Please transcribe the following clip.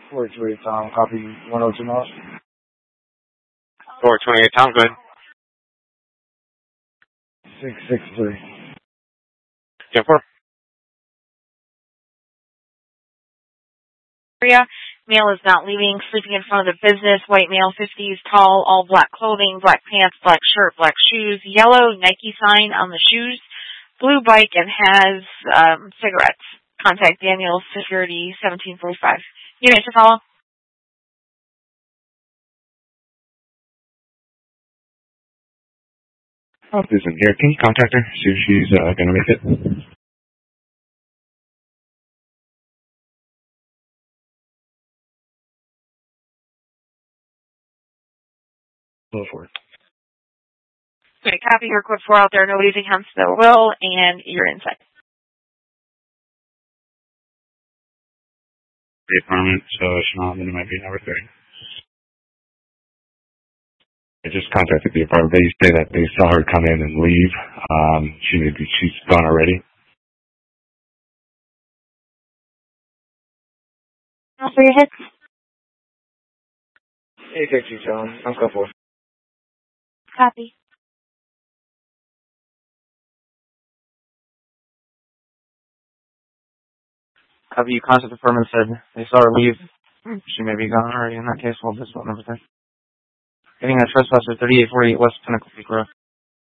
428 Tom, copy 102 miles. 428 Tom, good. 663. 10-4. Area. Male is not leaving, sleeping in front of the business. White male, 50s, tall, all black clothing, black pants, black shirt, black shoes, yellow Nike sign on the shoes, blue bike, and has cigarettes. Contact Daniel Security 1745. Unit to follow. Susan here. Can you contact her? See if she's going to make it. Go for it. Okay, copy your code 4 out there. Nobody's against the will, and you're inside. The apartment, so Chanel, then it might be number 3. I just contacted the apartment. They say that they saw her come in and leave. She's gone already. For your hits. 850 Tom, I'm code 4. Copy. Copy, you contact the firm and said they saw her leave. She may be gone already. In that case, we'll just vote number 3. Getting a trespasser 3848 West Pinnacle Peak Road.